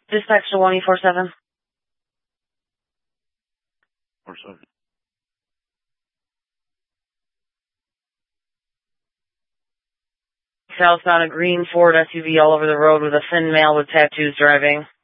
Dispatch to 1E47. 47. Southbound, a green Ford SUV all over the road with a thin male with tattoos driving.